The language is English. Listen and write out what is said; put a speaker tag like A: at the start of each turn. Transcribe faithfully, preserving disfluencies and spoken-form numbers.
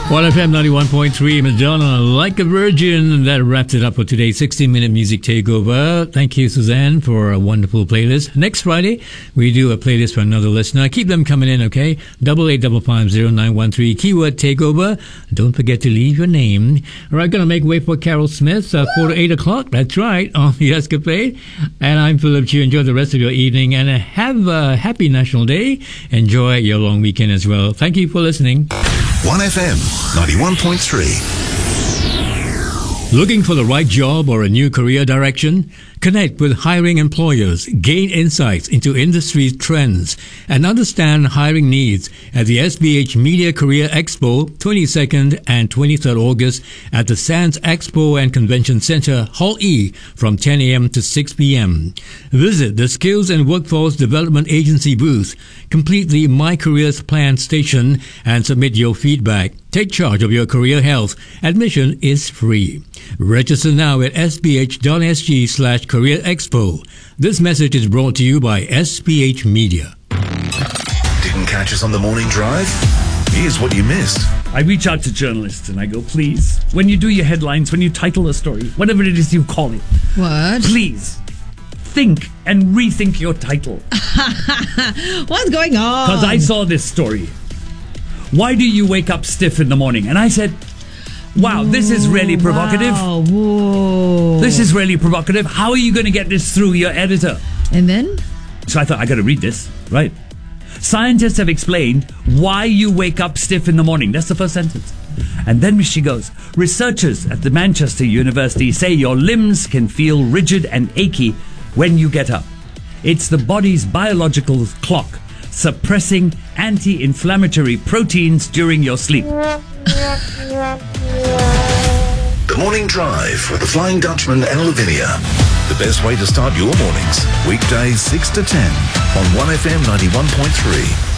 A: one F M ninety-one point three, Madonna, Like a Virgin. That wraps it up for today's sixty-minute music takeover. Thank you, Suzanne, for a wonderful playlist. Next Friday, we do a playlist for another listener. Keep them coming in, okay? Double eight double five zero nine one three. Keyword takeover. Don't forget to leave your name. All right, gonna make way for Carol Smith, uh, four to eight o'clock. That's right, on the Escapade. And I'm Philip Chu. Enjoy the rest of your evening and have a happy National Day. Enjoy your long weekend as well. Thank you for listening.
B: one F M ninety-one point three.
A: Looking for the right job or a new career direction? Connect with hiring employers, gain insights into industry trends, and understand hiring needs at the S B H Media Career Expo, twenty-second and twenty-third August at the Sands Expo and Convention Center, Hall E, from ten a.m. to six p.m. Visit the Skills and Workforce Development Agency booth, complete the My Careers Plan station, and submit your feedback. Take charge of your career health. Admission is free. Register now at sbh.sg slash career expo. This message is brought to you by S B H Media.
B: Didn't catch us on the morning drive? Here's what you missed.
C: I reach out to journalists and I go, please, when you do your headlines, when you title a story, whatever it is you call it,
D: What?
C: please think and rethink your title.
D: What's going on?
C: Because I saw this story. Why do you wake up stiff in the morning? And I said, wow, this is really provocative.
D: Wow, whoa.
C: This is really provocative. How are you going to get this through your editor?
D: And then?
C: So I thought, I got to read this, right? Scientists have explained why you wake up stiff in the morning. That's the first sentence. And then she goes, researchers at the Manchester University say your limbs can feel rigid and achy when you get up. It's the body's biological clock suppressing anti-inflammatory proteins during your sleep.
B: The Morning Drive with the Flying Dutchman and Lavinia. The best way to start your mornings. Weekdays six to ten on one F M ninety-one point three.